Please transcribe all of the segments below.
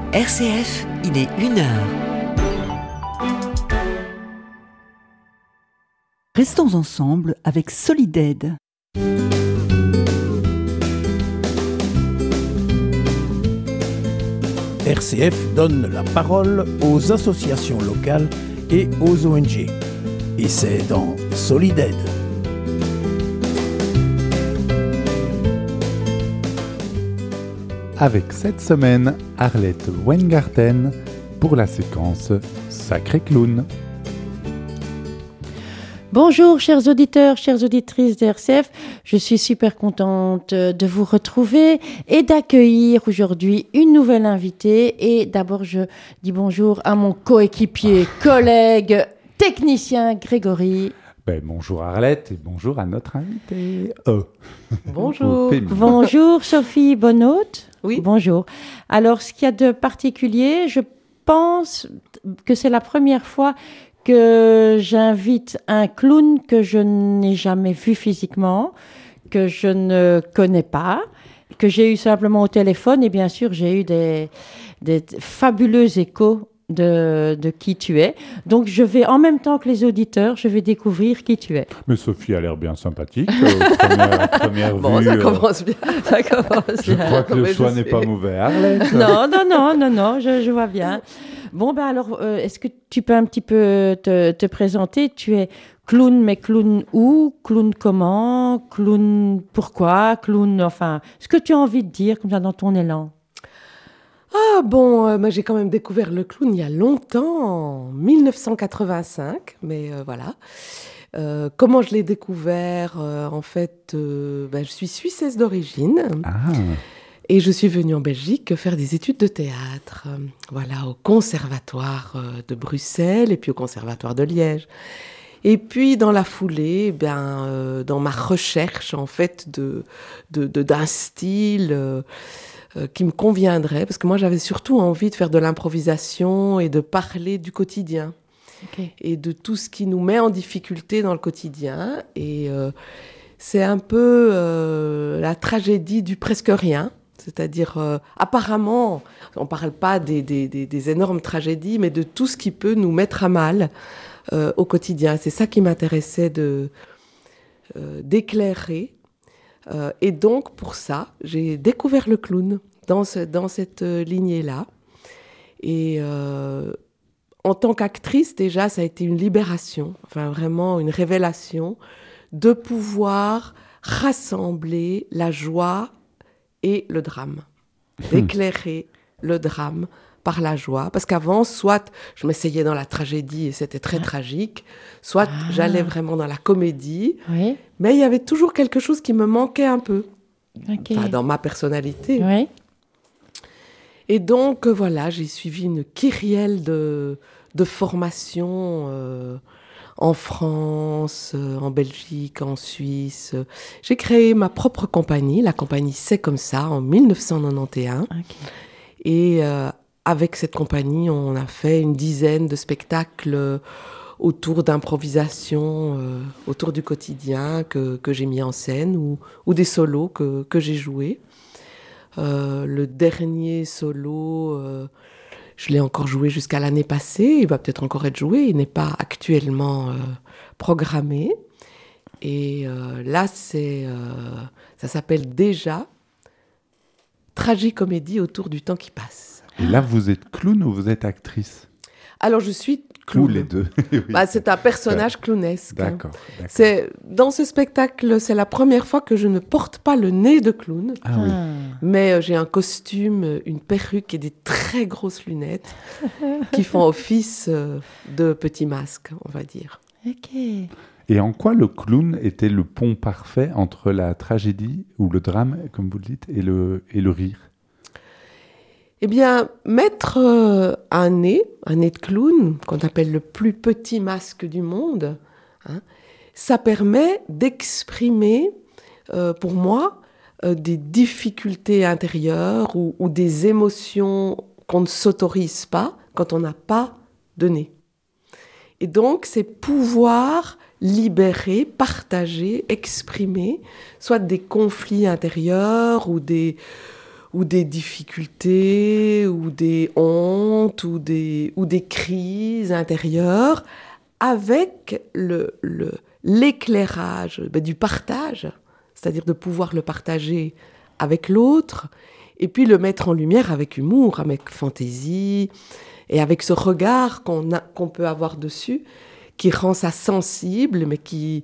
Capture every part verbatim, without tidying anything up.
R C F, il est une heure. Restons ensemble avec Solidaide. R C F donne la parole aux associations locales et aux O N G. Et c'est dans Solidaide. Avec cette semaine, Arlette Weingarten pour la séquence Sacré Clown. Bonjour chers auditeurs, chères auditrices de R C F, je suis super contente de vous retrouver et d'accueillir aujourd'hui une nouvelle invitée. Et d'abord je dis bonjour à mon coéquipier, collègue, technicien Grégory. Ben, bonjour Arlette et bonjour à notre invitée. Oh. Bonjour. Bonjour Sophie Bonhôte. Oui. Bonjour. Alors ce qu'il y a de particulier, je pense que c'est la première fois que j'invite un clown que je n'ai jamais vu physiquement, que je ne connais pas, que j'ai eu simplement au téléphone. Et bien sûr, j'ai eu des, des fabuleux échos de, de qui tu es. Donc, je vais, en même temps que les auditeurs, je vais découvrir qui tu es. Mais Sophie a l'air bien sympathique. Euh, première, première bon, vue, ça euh, commence bien. Ça commence je bien. crois que le Mais choix je n'est sais. pas mauvais. Arlette. Non, non, non, non, non, je, je vois bien. Bon, ben alors, euh, est-ce que tu peux un petit peu te, te présenter ? Tu es clown, mais clown où ? Clown comment ? Clown pourquoi ? Clown, enfin, ce que tu as envie de dire, comme ça, dans ton élan. Ah bon, euh, moi j'ai quand même découvert le clown il y a longtemps, en dix-neuf cent quatre-vingt-cinq, mais euh, voilà. Euh, comment je l'ai découvert ? Euh, En fait, euh, ben, je suis suissesse d'origine. Ah. Et je suis venue en Belgique faire des études de théâtre, euh, voilà, au conservatoire euh, de Bruxelles et puis au conservatoire de Liège. Et puis dans la foulée, ben, euh, dans ma recherche en fait de, de, de d'un style euh, euh, qui me conviendrait, parce que moi j'avais surtout envie de faire de l'improvisation et de parler du quotidien. Okay. Et de tout ce qui nous met en difficulté dans le quotidien. Et euh, c'est un peu euh, la tragédie du presque rien. C'est-à-dire, euh, apparemment, on ne parle pas des, des, des, des énormes tragédies, mais de tout ce qui peut nous mettre à mal euh, au quotidien. C'est ça qui m'intéressait de, euh, d'éclairer. Euh, et donc, pour ça, j'ai découvert le clown dans, ce, dans cette euh, lignée-là. Et euh, en tant qu'actrice, déjà, ça a été une libération, enfin vraiment une révélation, de pouvoir rassembler la joie et le drame, d'éclairer le drame par la joie. Parce qu'avant, soit je m'essayais dans la tragédie et c'était très ah. tragique, soit ah. j'allais vraiment dans la comédie, oui. mais il y avait toujours quelque chose qui me manquait un peu, okay. enfin, dans ma personnalité. Oui. Et donc, euh, voilà, j'ai suivi une kyrielle de, de formations euh, en France, euh, en Belgique, en Suisse. J'ai créé ma propre compagnie, la compagnie C'est comme ça, en dix-neuf cent quatre-vingt-onze. Okay. Et euh, avec cette compagnie, on a fait une dizaine de spectacles autour d'improvisation, euh, autour du quotidien que, que j'ai mis en scène, ou, ou des solos que, que j'ai joués. Euh, le dernier solo... Euh, Je l'ai encore joué jusqu'à l'année passée. Il va peut-être encore être joué. Il n'est pas actuellement euh, programmé. Et euh, là, c'est, euh, ça s'appelle déjà Tragicomédie autour du temps qui passe. Et là, vous êtes clown ou vous êtes actrice ? Alors, je suis clown. Ou les deux. Oui. Bah, c'est un personnage clownesque. D'accord, hein. d'accord. C'est, dans ce spectacle, c'est la première fois que je ne porte pas le nez de clown. Ah oui. Mais euh, j'ai un costume, une perruque et des très grosses lunettes qui font office euh, de petit masque, on va dire. Ok. Et en quoi le clown était le pont parfait entre la tragédie ou le drame, comme vous le dites, et le, et le rire ? Eh bien, mettre euh, un nez, un nez de clown, qu'on appelle le plus petit masque du monde, hein, ça permet d'exprimer, euh, pour moi, euh, des difficultés intérieures ou, ou des émotions qu'on ne s'autorise pas quand on n'a pas de nez. Et donc, c'est pouvoir libérer, partager, exprimer, soit des conflits intérieurs ou des... ou des difficultés, ou des hontes, ou des, ou des crises intérieures, avec le, le, l'éclairage ben, du partage, c'est-à-dire de pouvoir le partager avec l'autre, et puis le mettre en lumière avec humour, avec fantaisie, et avec ce regard qu'on, a, qu'on peut avoir dessus, qui rend ça sensible, mais qui,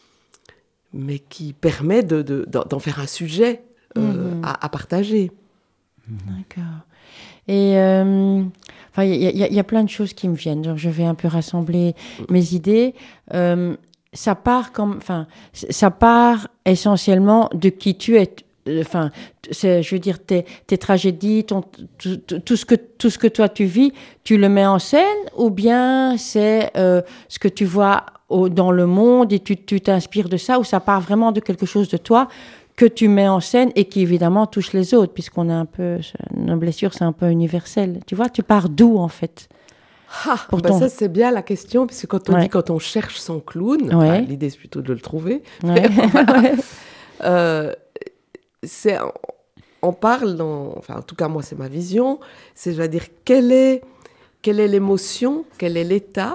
mais qui permet de, de, d'en faire un sujet euh, mmh. à, à partager. D'accord. Et euh, enfin, il y, y, y a plein de choses qui me viennent. Donc, je vais un peu rassembler mes idées. Euh, ça part comme, enfin, ça part essentiellement de qui tu es. Enfin, c'est, je veux dire, tes, tes tragédies, ton, tout, tout, ce que, tout ce que toi tu vis, tu le mets en scène, ou bien c'est euh, ce que tu vois au, dans le monde et tu, tu t'inspires de ça, ou ça part vraiment de quelque chose de toi que tu mets en scène et qui évidemment touche les autres, puisqu'on a un peu, nos blessures, c'est un peu universel. Tu vois, tu pars d'où en fait? Ah, bah ton... Ça, c'est bien la question, puisque quand on ouais. dit quand on cherche son clown, ouais. enfin, l'idée c'est plutôt de le trouver. Ouais. Voilà. euh, c'est, on parle, dans, enfin en tout cas moi c'est ma vision, c'est je vais dire quelle est, quelle est l'émotion, quel est l'état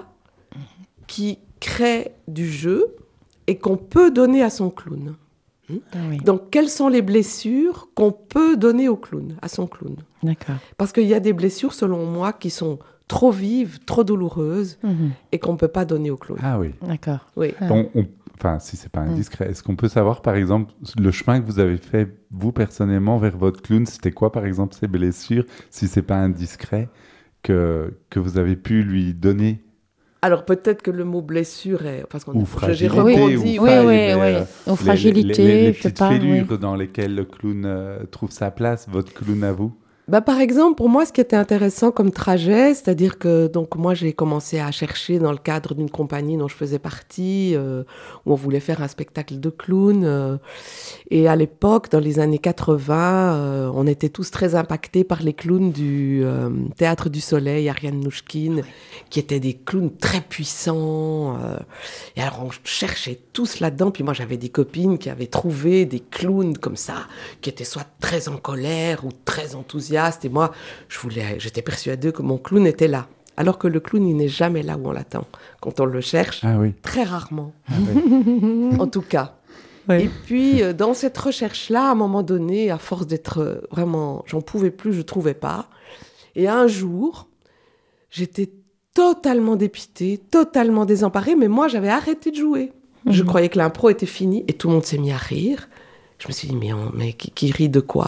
qui crée du jeu et qu'on peut donner à son clown. Ah oui. Donc, quelles sont les blessures qu'on peut donner au clown, à son clown? D'accord. Parce qu'il y a des blessures, selon moi, qui sont trop vives, trop douloureuses, mmh. et qu'on ne peut pas donner au clown. Ah oui. D'accord. Oui. Ah. Bon, on, enfin, si c'est pas indiscret, mmh. est-ce qu'on peut savoir, par exemple, le chemin que vous avez fait, vous, personnellement, vers votre clown, c'était quoi, par exemple, ces blessures, si c'est pas indiscret, que, que vous avez pu lui donner? Alors peut-être que le mot blessure est... Parce qu'on ou a, fragilité, j'ai rebondi, ou oui, faille, oui, mais, oui. Euh, ou fragilité, les, les, les, les je sais petites pas. fêlures Oui. dans lesquelles le clown euh, trouve sa place, votre clown à vous? Bah, par exemple, pour moi, ce qui était intéressant comme trajet, c'est-à-dire que donc moi, j'ai commencé à chercher dans le cadre d'une compagnie dont je faisais partie, euh, où on voulait faire un spectacle de clown. Euh, et à l'époque, dans les années quatre-vingts, euh, on était tous très impactés par les clowns du euh, Théâtre du Soleil, Ariane Nouchkine, qui étaient des clowns très puissants. Euh, et alors, on cherchait tous là-dedans. Puis moi, j'avais des copines qui avaient trouvé des clowns comme ça, qui étaient soit très en colère ou très enthousiastes. Et moi, je voulais, j'étais persuadée que mon clown était là. Alors que le clown, il n'est jamais là où on l'attend. Quand on le cherche, ah oui. très rarement. Ah oui. En tout cas. Oui. Et puis, euh, dans cette recherche-là, à un moment donné, à force d'être euh, vraiment... J'en pouvais plus, je ne trouvais pas. Et un jour, j'étais totalement dépitée, totalement désemparée, mais moi, j'avais arrêté de jouer. Mm-hmm. Je croyais que l'impro était finie et tout le monde s'est mis à rire. Je me suis dit, mais, on, mais qui, qui rit de quoi ?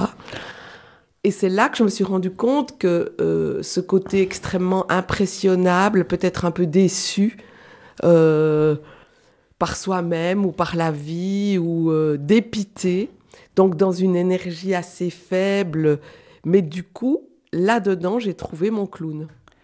Et c'est là que je me suis rendu compte que euh, ce côté extrêmement impressionnable, peut-être un peu déçu euh, par soi-même ou par la vie, ou euh, dépité, donc dans une énergie assez faible. Mais du coup, là-dedans, j'ai trouvé mon clown.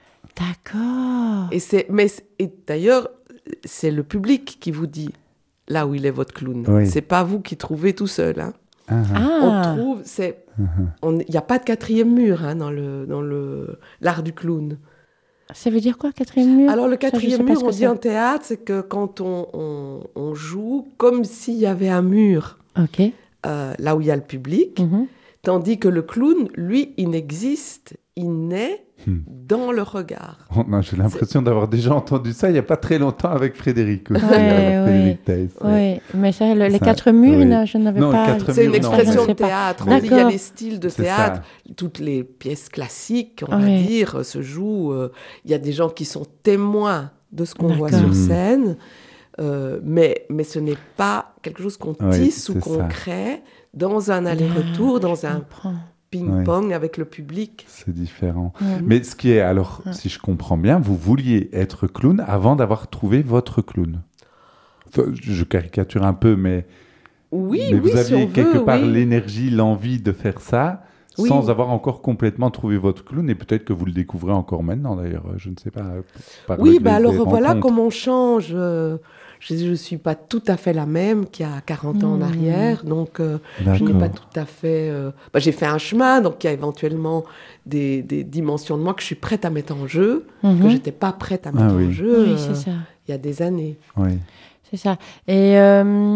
D'accord. Et, c'est, mais, et d'ailleurs, c'est le public qui vous dit là où il est votre clown. Oui. C'est pas vous qui trouvez tout seul, hein. Uh-huh. Ah. On trouve, c'est, il n'y a pas de quatrième mur hein, dans, le, dans le, l'art du clown. Ça veut dire quoi, quatrième mur? Alors le quatrième Ça, mur, on dit dit en théâtre, c'est que quand on, on, on joue comme s'il y avait un mur Ok. euh, là où il y a le public, Mm-hmm. tandis que le clown, lui, il n'existe, il naît Hmm. dans le regard. Oh, non, j'ai l'impression c'est... d'avoir déjà entendu ça il n'y a pas très longtemps avec Frédéric aussi. Ouais, euh, Frédéric oui. Theiss, Oui, ouais. mais ça, le, les ça, quatre murs, oui. là, je n'avais non, pas... quatre C'est une murs, non, expression je de sais pas. théâtre. On dit, il y a D'accord. les styles de C'est théâtre, ça. toutes les pièces classiques, on va Oui. dire, se jouent. Euh, il y a des gens qui sont témoins de ce qu'on D'accord. voit sur Mmh. scène, euh, mais, mais ce n'est pas quelque chose qu'on Oui, tisse ou c'est qu'on ça. crée dans un aller-retour, Ah, dans je un comprends. ping-pong avec le public. C'est différent. Mm. Mais ce qui est, alors, Mm. si je comprends bien, vous vouliez être clown avant d'avoir trouvé votre clown. Enfin, je caricature un peu, mais, Oui, mais oui, vous si aviez on quelque veut, part oui. l'énergie, l'envie de faire ça, Oui. sans avoir encore complètement trouvé votre clown, et peut-être que vous le découvrez encore maintenant, d'ailleurs, je ne sais pas. par Oui, le bah gré alors des voilà rencontres. comment on change. euh, je ne suis pas tout à fait la même qu'il y a quarante ans en Mmh. arrière, donc euh, je n'ai pas D'accord. tout à fait... euh, bah, j'ai fait un chemin, donc il y a éventuellement des, des dimensions de moi que je suis prête à mettre en jeu, Mhm. que je n'étais pas prête à mettre Ah oui. en jeu Oui, euh, c'est ça. il y a des années. Oui. C'est ça. Et euh,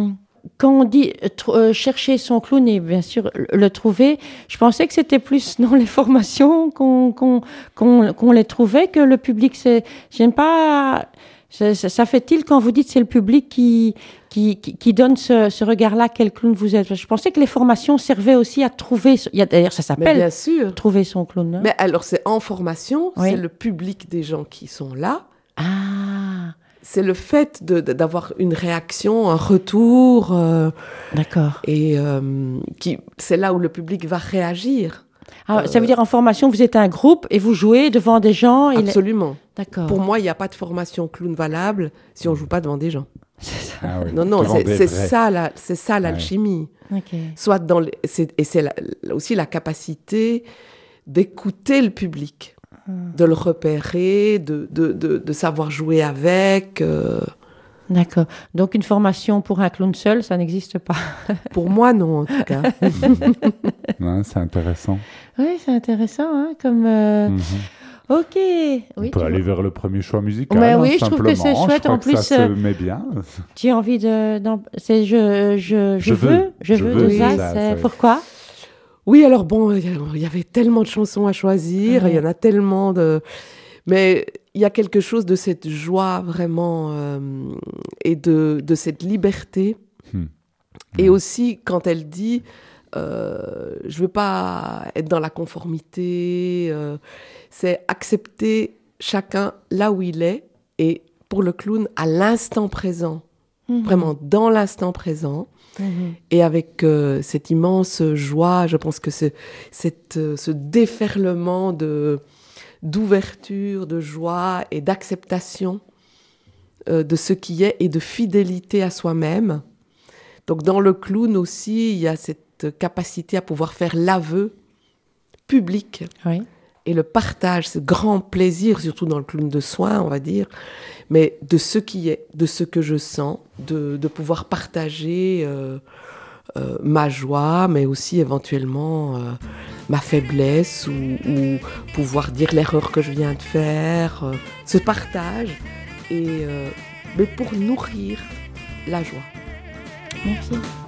quand on dit tr- euh, chercher son clown et bien sûr le trouver, je pensais que c'était plus dans les formations qu'on, qu'on, qu'on, qu'on les trouvait que le public. C'est, j'aime pas. Ça, ça, ça fait tilt quand vous dites c'est le public qui, qui, qui, qui donne ce, ce regard-là, quel clown vous êtes. Je pensais que les formations servaient aussi à trouver. Il y a, d'ailleurs, ça Mais s'appelle bien sûr. trouver son clown. Hein. Mais alors, c'est en formation, Oui. c'est le public des gens qui sont là. Ah, C'est le fait de, de- d'avoir une réaction, un retour, euh, d'accord. et euh, qui, c'est là où le public va réagir. Ah, Euh, ça veut dire en formation, vous êtes un groupe et vous jouez devant des gens. Et les- Absolument. D'accord. Pour moi, il n'y a pas de formation clown valable si on joue pas devant des gens. C'est ça. Ah oui, Non, non, devant c'est, des c'est vrais. ça, la, c'est ça l'alchimie. Ok. Soit dans les- c'est, et c'est la- aussi la capacité d'écouter le public, de le repérer, de, de, de, de savoir jouer avec. euh, D'accord. Donc une formation pour un clown seul, ça n'existe pas. Pour moi, non, en tout cas. Ouais, c'est intéressant. Oui, c'est intéressant, hein, comme. euh, Mhm. Ok. Oui, On peut tu aller vois. vers le premier choix musical. Mais hein, oui, je trouve que c'est simplement. chouette. Je crois En que ça plus, se met bien. Tu as envie de. d'en- C'est je, je, je, Je veux, veux. je Je veux, veux, de c'est ça. ça, c'est- ça. Pourquoi? Oui, alors bon, il y a- il y avait tellement de chansons à choisir, il Ouais. y en a tellement de... Mais il y a quelque chose de cette joie vraiment euh, et de, de cette liberté. Hmm. Et Ouais. aussi, quand elle dit, euh, je veux pas être dans la conformité, euh, c'est accepter chacun là où il est, et pour le clown, à l'instant présent, Mhm. vraiment dans l'instant présent. Mhm. Et avec euh, cette immense joie, je pense que c'est, cette, euh, ce déferlement de, d'ouverture, de joie et d'acceptation euh, de ce qui est et de fidélité à soi-même. Donc dans le clown aussi, il y a cette capacité à pouvoir faire l'aveu public Oui. et le partage, ce grand plaisir, surtout dans le clown de soins, on va dire, mais de ce qui est, de ce que je sens, de, de pouvoir partager euh, euh, ma joie, mais aussi éventuellement euh, ma faiblesse, ou, ou pouvoir dire l'erreur que je viens de faire, euh, ce partage, et, euh, mais pour nourrir la joie. Merci.